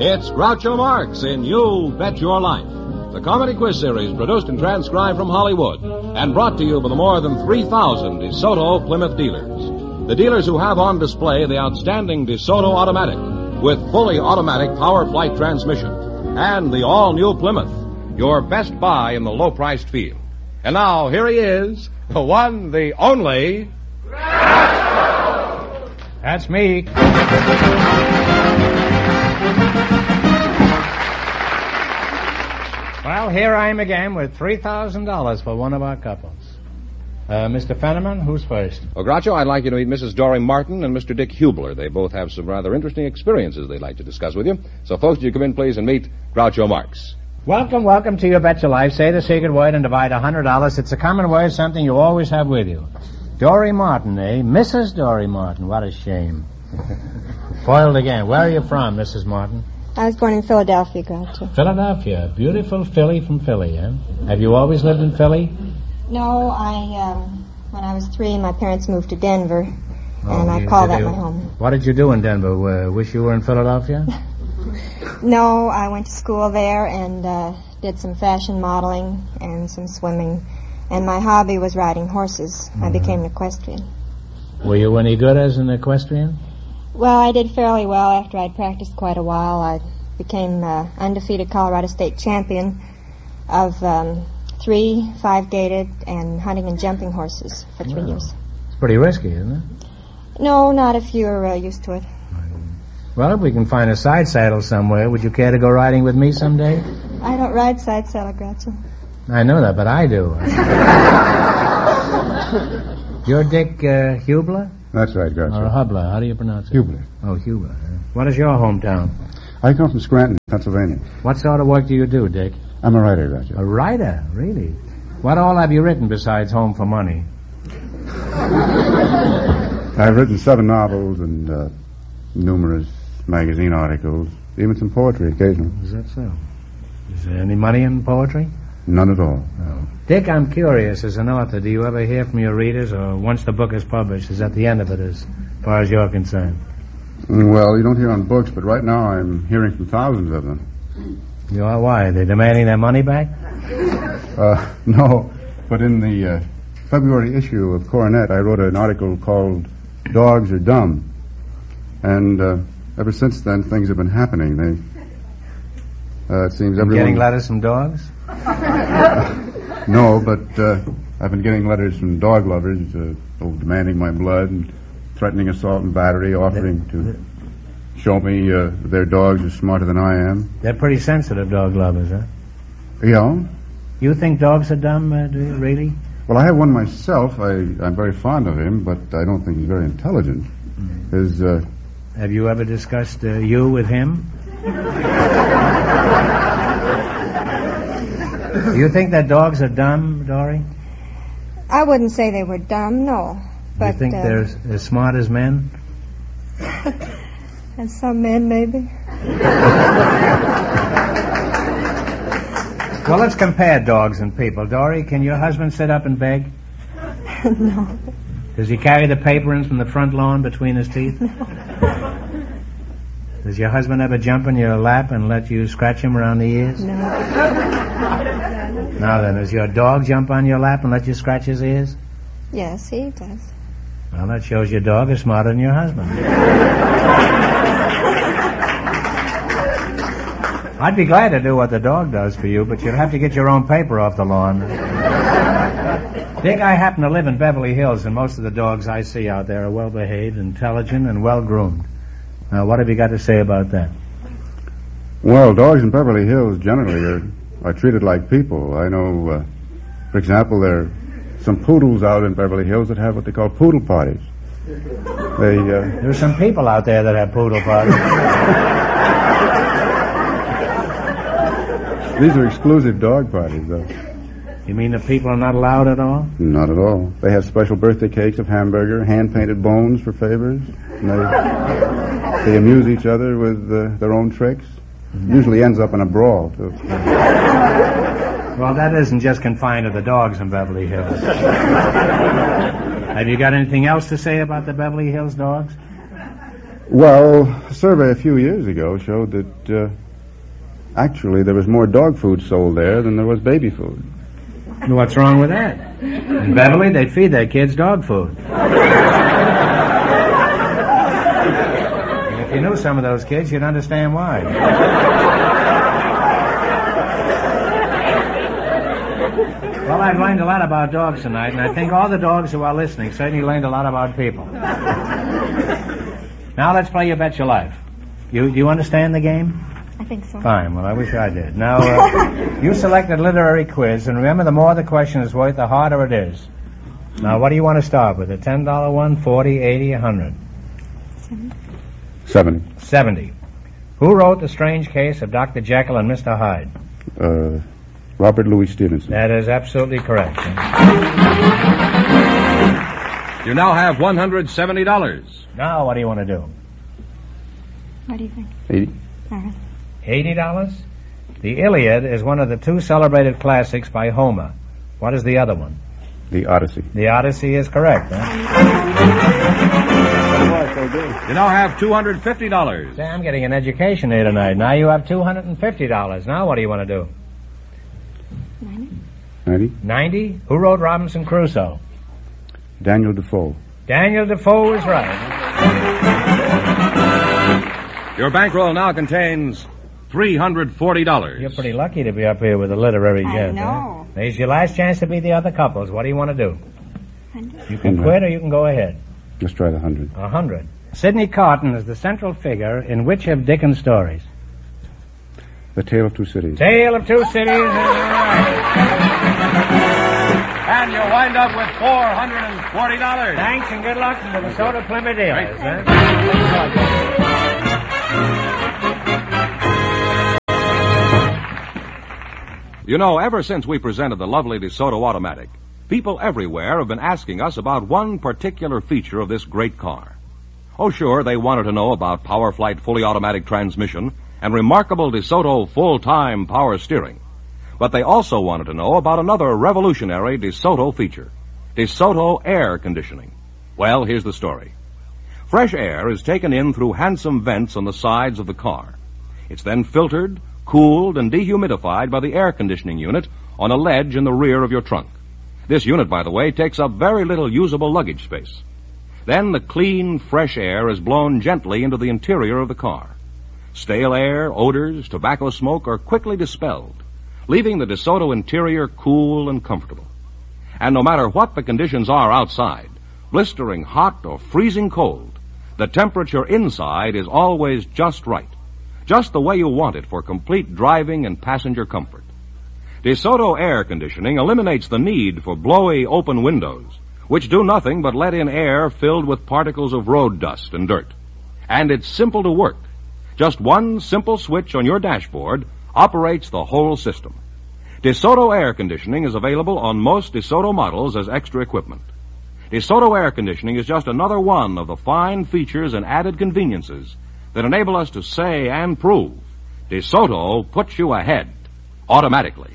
It's Groucho Marx in You Bet Your Life, the comedy quiz series produced and transcribed from Hollywood and brought to you by the more than 3,000 DeSoto Plymouth dealers. The dealers who have on display the outstanding DeSoto Automatic with fully automatic power flight transmission and the all-new Plymouth, your best buy in the low-priced field. And now, here he is, the one, the only... Groucho! That's me. Well, here I am again with $3,000 for one of our couples. Mr. Fenneman, who's first? Well, Groucho, I'd like you to meet Mrs. Dory Martin and Mr. Dick Hubler. They both have some rather interesting experiences they'd like to discuss with you. So, folks, would you come in, please, and meet Groucho Marx. Welcome to You Bet Your Life. Say the secret word and divide $100. It's a common word, something you always have with you. Dory Martin, eh? Mrs. Dory Martin. What a shame. Foiled again. Where are you from, Mrs. Martin? I was born in Philadelphia, Groucho. Philadelphia. Beautiful Philly from Philly, eh? Have you always lived in Philly? No, when I was 3, my parents moved to Denver, and I call that my home. What did you do in Denver? Wish you were in Philadelphia? No, I went to school there and did some fashion modeling and some swimming, and my hobby was riding horses. Mm-hmm. I became an equestrian. Were you any good as an equestrian? Well, I did fairly well after I'd practiced quite a while. I became undefeated Colorado State champion of 3 5-gaited and hunting and jumping horses for 3 years. It's pretty risky, isn't it? No, not if you're used to it. Well, if we can find a side saddle somewhere, would you care to go riding with me someday? I don't ride side saddle, Groucho. I know that, but I do. You're Dick Hubler? That's right, Groucho. Or Hubler, how do you pronounce it? Hubler. Oh, Hubler. What is your hometown? I come from Scranton, Pennsylvania. What sort of work do you do, Dick? I'm a writer, Groucho. A writer? Really? What all have you written besides Home for Money? I've written 7 novels and numerous magazine articles, even some poetry occasionally. Is that so? Is there any money in poetry? None at all. No. Dick, I'm curious, as an author, do you ever hear from your readers, or once the book is published, is that the end of it as far as you're concerned? Well, you don't hear on books, but right now I'm hearing from thousands of them. You are? Why? Are they demanding their money back? No, but in the February issue of Coronet, I wrote an article called Dogs Are Dumb. And ever since then, things have been happening. It seems everyone... Getting letters from dogs? No, but I've been getting letters from dog lovers demanding my blood and threatening assault and battery, offering to show me their dogs are smarter than I am. They're pretty sensitive, dog lovers, huh? Yeah. You think dogs are dumb, do you, really? Well, I have one myself. I'm very fond of him, but I don't think he's very intelligent. Have you ever discussed you with him? Do you think that dogs are dumb, Dory? I wouldn't say they were dumb, no. But you think they're as smart as men? As some men, maybe. Well, let's compare dogs and people. Dory, can your husband sit up and beg? No. Does he carry the paper in from the front lawn between his teeth? No. Does your husband ever jump in your lap and let you scratch him around the ears? No. Now then, does your dog jump on your lap and let you scratch his ears? Yes, he does. Well, that shows your dog is smarter than your husband. I'd be glad to do what the dog does for you, but you'd have to get your own paper off the lawn. Dick, I happen to live in Beverly Hills, and most of the dogs I see out there are well-behaved, intelligent, and well-groomed. Now, what have you got to say about that? Well, dogs in Beverly Hills generally are treated like people. I know, for example, there are some poodles out in Beverly Hills that have what they call poodle parties. There's some people out there that have poodle parties. These are exclusive dog parties, though. You mean the people are not allowed at all? Not at all. They have special birthday cakes of hamburger, hand-painted bones for favors. And they amuse each other with their own tricks. Mm-hmm. Usually ends up in a brawl, too. Well, that isn't just confined to the dogs in Beverly Hills. Have you got anything else to say about the Beverly Hills dogs? Well, a survey a few years ago showed that actually there was more dog food sold there than there was baby food. What's wrong with that? In Beverly, they'd feed their kids dog food. If you knew some of those kids, you'd understand why. Well, I've learned a lot about dogs tonight, and I think all the dogs who are listening certainly learned a lot about people. Now let's play You Bet Your Life. You understand the game? I think so. Fine. Well, I wish I did. Now, you selected literary quiz, and remember, the more the question is worth, the harder it is. Now, what do you want to start with? A $10 one, 40, 80, 100? 70. 70. Who wrote The Strange Case of Dr. Jekyll and Mr. Hyde? Robert Louis Stevenson. That is absolutely correct. You now have $170. Now, what do you want to do? What do you think? 80. All right. $80? The Iliad is one of the two celebrated classics by Homer. What is the other one? The Odyssey. The Odyssey is correct. Huh? You now have $250. Say, I'm getting an education here tonight. Now you have $250. Now what do you want to do? 90. 90? Who wrote Robinson Crusoe? Daniel Defoe. Daniel Defoe is right. Your bankroll now contains $340. You're pretty lucky to be up here with a literary I gent. know. Huh? There's your last chance to beat the other couples. What do you want to do? 100. You can 100. quit or you can go ahead. Let's try the 100. 100. Sidney Carton is the central figure in which of Dickens' stories? The Tale of Two Cities. Tale of Two Cities is right. And you wind up with $440. Thanks and good luck to the Minnesota Plymouth Dealers. Huh? You know, ever since we presented the lovely DeSoto Automatic, people everywhere have been asking us about one particular feature of this great car. Oh, sure, they wanted to know about Power Flight fully automatic transmission and remarkable DeSoto full-time power steering. But they also wanted to know about another revolutionary DeSoto feature, DeSoto air conditioning. Well, here's the story. Fresh air is taken in through handsome vents on the sides of the car. It's then filtered, cooled, and dehumidified by the air conditioning unit on a ledge in the rear of your trunk. This unit, by the way, takes up very little usable luggage space. Then the clean, fresh air is blown gently into the interior of the car. Stale air, odors, tobacco smoke are quickly dispelled, leaving the DeSoto interior cool and comfortable. And no matter what the conditions are outside, blistering hot or freezing cold, the temperature inside is always just right, just the way you want it for complete driving and passenger comfort. DeSoto air conditioning eliminates the need for blowy open windows, which do nothing but let in air filled with particles of road dust and dirt. And it's simple to work. Just one simple switch on your dashboard operates the whole system. DeSoto air conditioning is available on most DeSoto models as extra equipment. DeSoto air conditioning is just another one of the fine features and added conveniences that enable us to say and prove DeSoto puts you ahead automatically.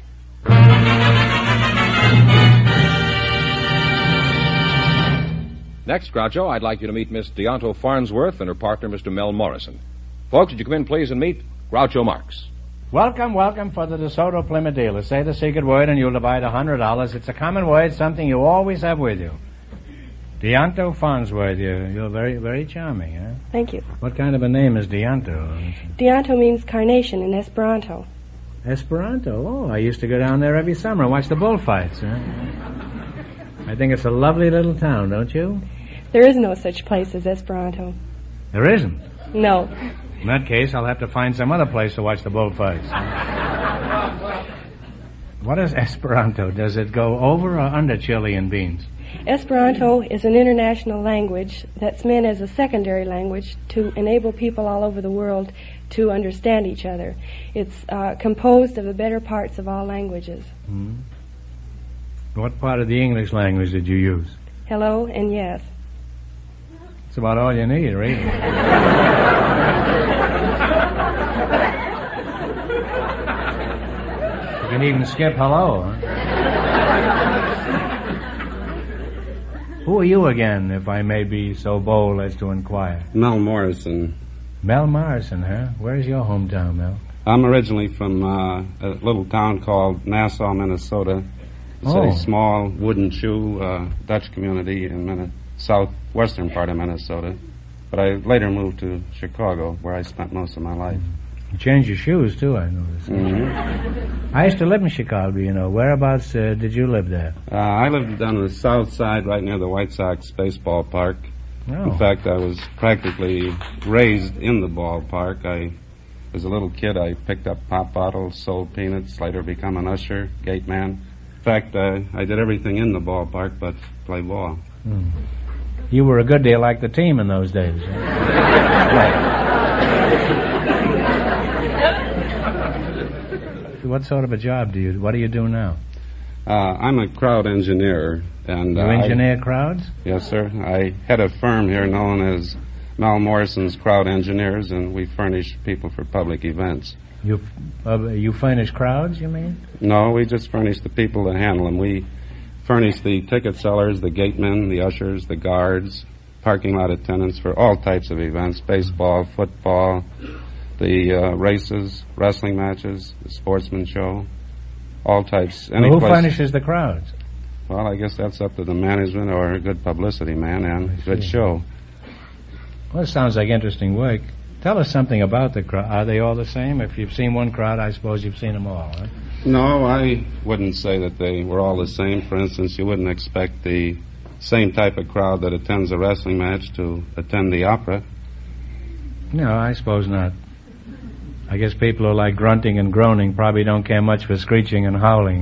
Next, Groucho, I'd like you to meet Miss Deonto Farnsworth and her partner, Mr. Mel Morrison. Folks, would you come in, please, and meet Groucho Marx. Welcome, welcome for the DeSoto Plymouth Dealers. Say the secret word and you'll divide $100. It's a common word, something you always have with you. Deonto Farnsworth, you're very, very charming, huh? Thank you. What kind of a name is Deonto? Deonto means carnation in Esperanto. Esperanto? Oh, I used to go down there every summer and watch the bullfights, huh? I think it's a lovely little town, don't you? There is no such place as Esperanto. There isn't? No. In that case, I'll have to find some other place to watch the bullfights. What is Esperanto? Does it go over or under chili and beans? Esperanto is an international language that's meant as a secondary language to enable people all over the world to understand each other. It's composed of the better parts of all languages. Hmm. What part of the English language did you use? Hello and yes. That's about all you need, really. You can even skip hello, huh? Who are you again, if I may be so bold as to inquire? Mel Morrison. Mel Morrison, huh? Where's your hometown, Mel? I'm originally from a little town called Nassau, Minnesota. It's a small wooden shoe Dutch community in southwestern part of Minnesota. But I later moved to Chicago, where I spent most of my life. You changed your shoes, too, I noticed. Mm-hmm. I used to live in Chicago, you know. Whereabouts did you live there? I lived on the south side, right near the White Sox baseball park. Oh. In fact, I was practically raised in the ballpark. As a little kid, I picked up pop bottles, sold peanuts, later become an usher, gate man. In fact, I did everything in the ballpark but play ball. Hmm. You were a good deal like the team in those days. What sort of a job what do you do now? I'm a crowd engineer. And you engineer crowds? Yes, sir. I head a firm here known as Mel Morrison's Crowd Engineers, and we furnish people for public events. You furnish crowds, you mean? No, we just furnish the people that handle them. We furnish the ticket sellers, the gatemen, the ushers, the guards, parking lot attendants for all types of events, baseball, football, the races, wrestling matches, the sportsman show, all types. Well, who furnishes the crowds? Well, I guess that's up to the management or a good publicity man and good show. Well, it sounds like interesting work. Tell us something about the crowd. Are they all the same? If you've seen one crowd, I suppose you've seen them all, huh? No, I wouldn't say that they were all the same. For instance, you wouldn't expect the same type of crowd that attends a wrestling match to attend the opera. No, I suppose not. I guess people who like grunting and groaning probably don't care much for screeching and howling.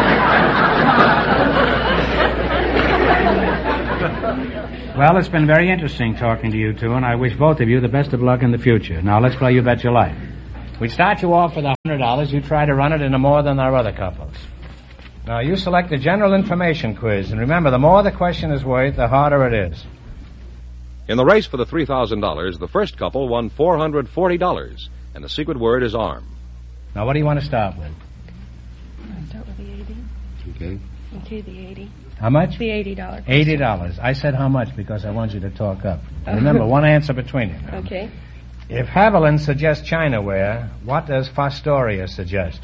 Well, it's been very interesting talking to you two, and I wish both of you the best of luck in the future. Now, let's play You Bet Your Life. We start you off with $100. You try to run it into more than our other couples. Now, you select a general information quiz, and remember, the more the question is worth, the harder it is. In the race for the $3,000, the first couple won $440, and the secret word is arm. Now, what do you want to start with? I'll start with the 80. Okay. Okay, the 80. How much? The $80. $80. I said how much because I want you to talk up. Remember, one answer between you. Okay. If Haviland suggests Chinaware, what does Fostoria suggest?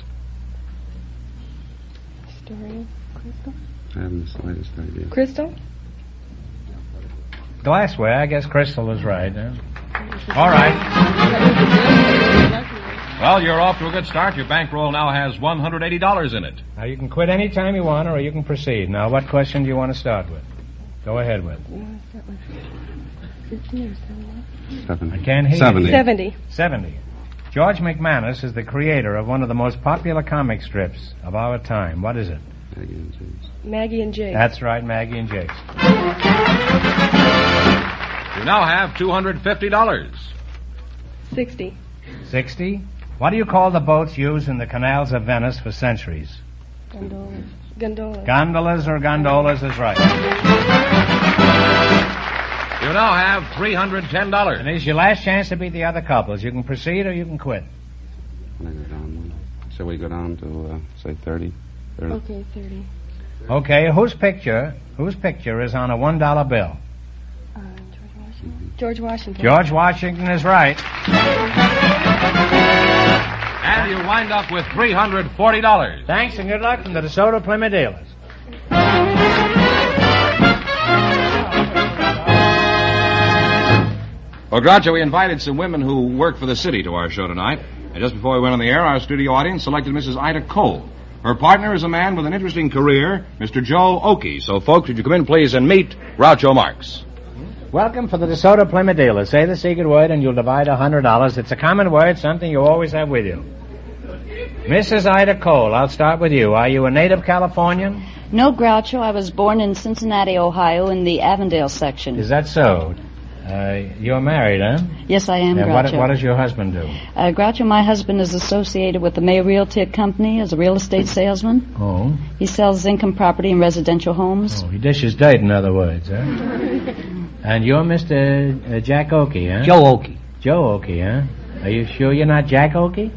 Fostoria? Crystal? I haven't the slightest idea. Crystal? Glassware. I guess Crystal is right. Huh? All right. Well, you're off to a good start. Your bankroll now has $180 in it. Now, you can quit any time you want, or you can proceed. Now, what question do you want to start with? Go ahead with. You want to start with 50 or 70? I can't hear 70. you. 70. 70. George McManus is the creator of one of the most popular comic strips of our time. What is it? Maggie and Jake. That's right, Maggie and Jake. You now have $250. 60. 60. What do you call the boats used in the canals of Venice for centuries? Gondolas. Gondolas. Gondolas or gondolas is right. You now have $310. And this is your last chance to beat the other couples. You can proceed or you can quit. Shall we go down to, say, 30? Okay, 30. Okay, whose picture is on a $1 bill? George Washington. George Washington is right. And you wind up with $340. Thanks and good luck from the DeSoto Plymouth dealers. Well, Groucho, we invited some women who work for the city to our show tonight. And just before we went on the air, our studio audience selected Mrs. Ida Cole. Her partner is a man with an interesting career, Mr. Joe Oakey. So, folks, would you come in, please, and meet Groucho Marx. Welcome for the DeSoto Plymouth dealers. Say the secret word and you'll divide $100. It's a common word, something you always have with you. Mrs. Ida Cole, I'll start with you. Are you a native Californian? No, Groucho. I was born in Cincinnati, Ohio, in the Avondale section. Is that so? You're married, huh? Yes, I am, and Groucho. what does your husband do? Groucho, my husband is associated with the May Realty Company as a real estate salesman. Oh. He sells income property and residential homes. Oh, he dishes dirt, in other words, huh? And you're Mr. Jack Oakey, huh? Joe Oakey. Joe Oakey, huh? Are you sure you're not Jack Oakey?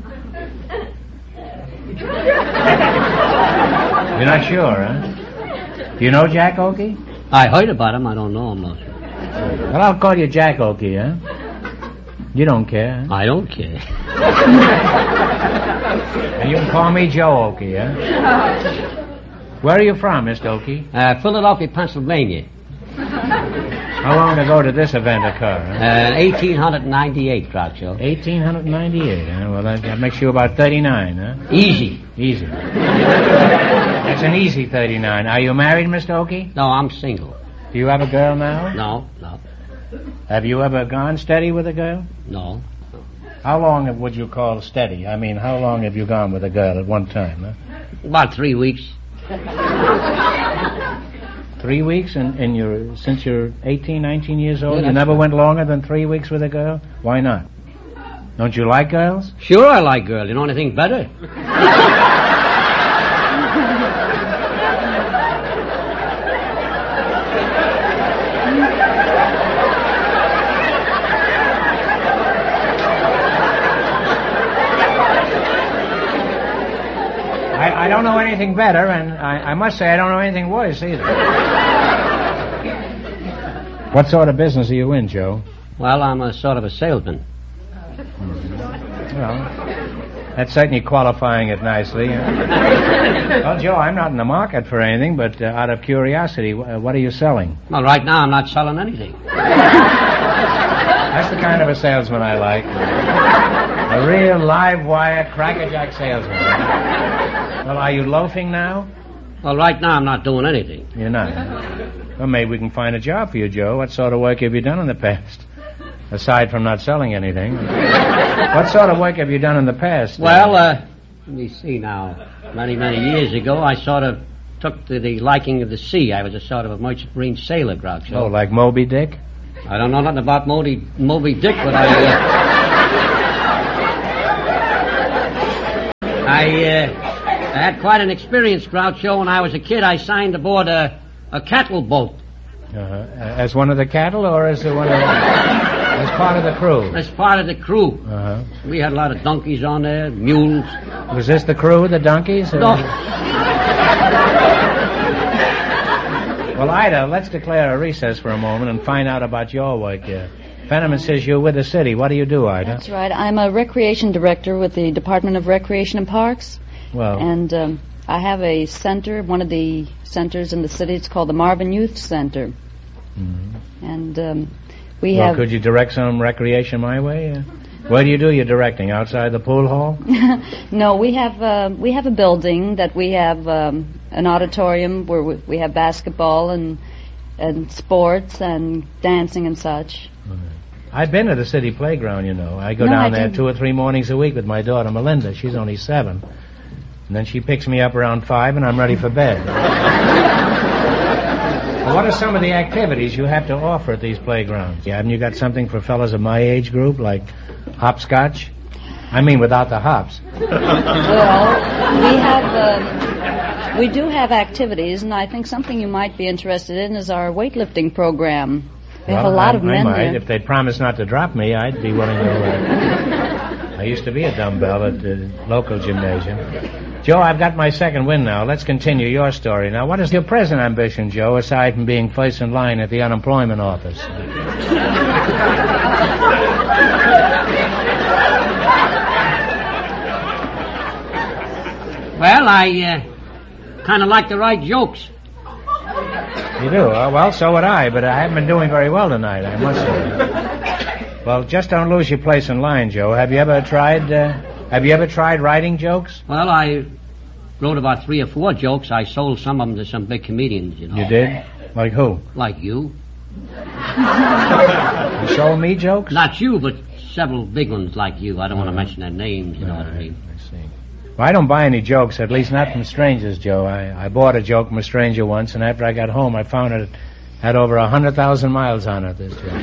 You're not sure, huh? Do you know Jack Oakey? I heard about him. I don't know him. Well, I'll call you Jack Oakey, huh? You don't care, huh? I don't care. And you can call me Joe Oakey, huh? Where are you from, Mr. Oakey? Philadelphia, Pennsylvania. How long ago did this event occur? Huh? 1898, Groucho. 1898, huh? Well, that makes you about 39, huh? Easy. Easy. That's an easy 39. Are you married, Mr. Oakey? No, I'm single. Do you have a girl now? No. Have you ever gone steady with a girl? No. How long would you call steady? I mean, how long have you gone with a girl at one time, huh? About 3 weeks. 3 weeks since you're 18, 19 years old? Yeah, You never right. went longer than 3 weeks with a girl? Why not? Don't you like girls? Sure I like girls. You know anything better? I don't know anything better, and I must say I don't know anything worse either. What sort of business are you in, Joe? Well, I'm a sort of a salesman. Well, that's certainly qualifying it nicely. Well, Joe, I'm not in the market for anything, but out of curiosity, what are you selling? Well, right now I'm not selling anything. That's the kind of a salesman I like. A real live wire crackerjack salesman. Well, are you loafing now? Well, right now I'm not doing anything. You're not. Well, maybe we can find a job for you, Joe. What sort of work have you done in the past? Aside from not selling anything. What sort of work have you done in the past? Well, let me see now. Many years ago, I sort of took to the liking of the sea. I was a sort of a merchant marine sailor, Groucho. Oh, like Moby Dick? I don't know nothing about Moby Dick, but I had quite an experience, Groucho. When I was a kid, I signed aboard a cattle boat. As one of the cattle, or as part of the crew? As part of the crew. We had a lot of donkeys on there, mules. Was this the crew, the donkeys? No. Well, Ida, let's declare a recess for a moment and find out about your work here. Fenneman says you're with the city. What do you do, Ida? That's right. I'm a recreation director with the Department of Recreation and Parks. Well, and I have a center, one of the centers in the city. It's called the Marvin Youth Center. Mm-hmm. And we have... Could you direct some recreation my way? Where do you do your directing? Outside the pool hall? No, we have a building that we have an auditorium where we have basketball and sports and dancing and such. I've been to the city playground, you know. I go down there 2 or 3 mornings a week with my daughter, Melinda. She's only 7. And then she picks me up around 5 and I'm ready for bed. Well, what are some of the activities you have to offer at these playgrounds? Haven't you got something for fellas of my age group, like hopscotch? I mean, without the hops. Well, we do have activities, and I think something you might be interested in is our weightlifting program. We have a lot of men there. If they'd promise not to drop me, I'd be willing to... I used to be a dumbbell at the local gymnasium. Joe, I've got my second win now. Let's continue your story. Now, what is your present ambition, Joe, aside from being first in line at the unemployment office? Well, I kind of like to write jokes. You do? Well, so would I, but I haven't been doing very well tonight, I must say. Well, just don't lose your place in line, Joe. Have you ever tried writing jokes? Well, I wrote about 3 or 4 jokes. I sold some of them to some big comedians, you know. You did? Like who? Like you. You sold me jokes? Not you, but several big ones like you. I don't want to mention their names, you know what I mean. I see. Well, I don't buy any jokes, at least not from strangers, Joe. I bought a joke from a stranger once, and after I got home, I found it had over 100,000 miles on it, this joke.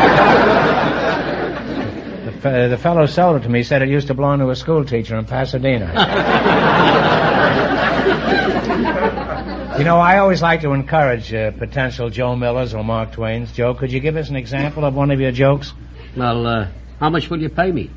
The fellow sold it to me, said it used to belong to a school teacher in Pasadena. You know, I always like to encourage potential Joe Millers or Mark Twains. Joe, could you give us an example of one of your jokes? Well, how much will you pay me?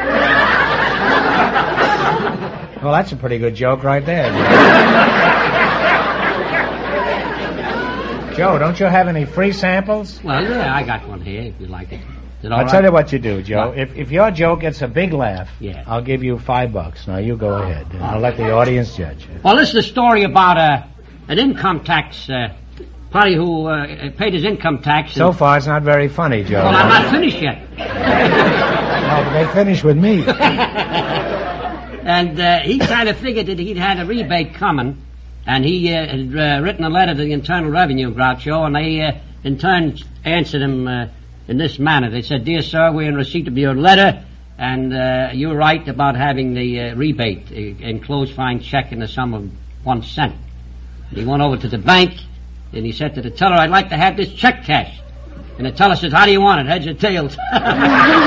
Well, that's a pretty good joke right there. Joe, don't you have any free samples? Well, yeah, I got one here if you like it. Is it all I'll right? tell you what you do, Joe. What? If your joke gets a big laugh, Yeah. I'll give you $5. Now you go ahead. And I'll let the audience judge. Well, this is a story about an income tax party who paid his income tax. So far, it's not very funny, Joe. Well, I'm not finished yet. No, but they finish with me. And he kind of figured that he'd had a rebate coming, and he had written a letter to the Internal Revenue, Groucho, and they in turn answered him in this manner. They said, "Dear sir, we're in receipt of your letter, and you're right about having the rebate, enclosed fine check in the sum of 1 cent." And he went over to the bank, and he said to the teller, "I'd like to have this check cashed." And the teller says, "How do you want it, heads or tails?"